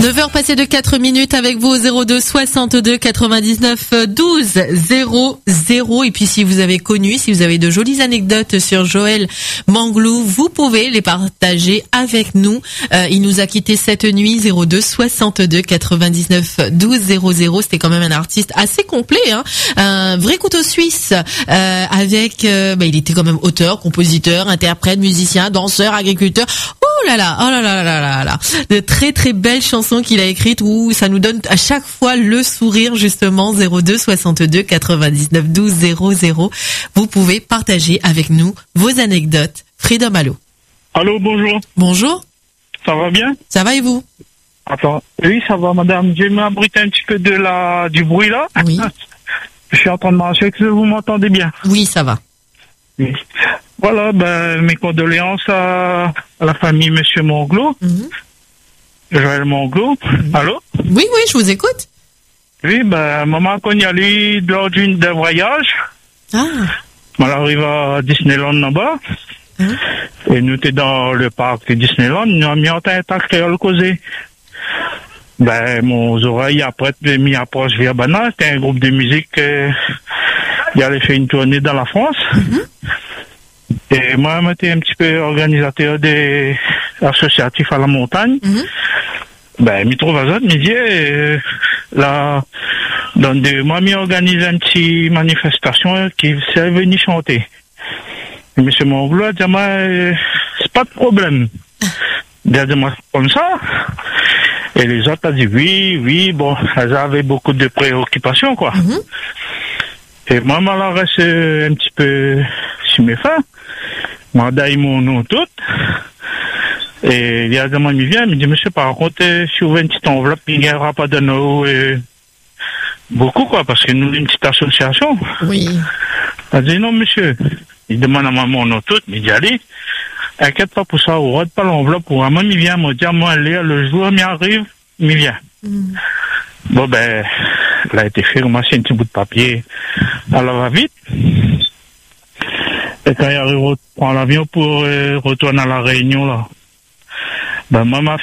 9h passées de 4 minutes avec vous au 02 62 99 12 00. Et puis si vous avez de jolies anecdotes sur Joël Manglou, vous pouvez les partager avec nous. Il nous a quitté cette nuit. 02 62 99 12 00. C'était quand même un artiste assez complet, hein. Un vrai couteau suisse, avec il était quand même auteur, compositeur, interprète, musicien, danseur, agriculteur. Oh là là. De très très belles chansons qu'il a écrites où ça nous donne à chaque fois le sourire, justement. 02 62 99 12 00. Vous pouvez partager avec nous vos anecdotes. Freedom, allô. Allô, bonjour. Bonjour. Ça va bien? Ça va et vous? Attends. Oui, ça va, madame. Je vais m'abriter un petit peu du bruit là. Oui. Je suis en train de marcher. Est-ce que vous m'entendez bien? Oui, ça va. Oui. Voilà, mes condoléances à la famille Monsieur Manglou. Joël Manglou. Allô? Oui, je vous écoute. Oui, maman qu'on y allait lors d'un voyage. Ah. On arrive à Disneyland là-bas. Et nous étions dans le parc de Disneyland. Nous avons mis en tête à créole causé. Mon oreille après m'y approche via Banane. C'était un groupe de musique qui allait faire une tournée dans la France. Et moi, j'étais un petit peu organisateur des associatifs à la montagne. Me trouve à ça, me dit, là, dans 2 mois, m'y organise une petite manifestation qui s'est venu chanter. Et monsieur Manglou a dit, c'est pas de problème. Il a dit, comme ça. Et les autres ont dit, oui, bon, elles avaient beaucoup de préoccupations, quoi. Et moi, je reste un petit peu sur mes fins. Moi, d'ailleurs, mon nom tout. Et il y a des gens qui viennent, il me dit, monsieur, par contre, si vous avez une petite enveloppe, il n'y aura pas de nous, beaucoup, quoi, parce que nous, une petite association. Oui. Il dit, non, monsieur. Il demande à mon nom tout, il dit, allez, inquiète pas pour ça, on rate pas l'enveloppe, pour un moment, il vient me dire, moi, allez, le jour, il arrive, il vient. Bon, elle a été fait, moi, c'est un petit bout de papier, elle va vite. Et quand il arrive, on prend l'avion pour retourner à la Réunion, là. Moi,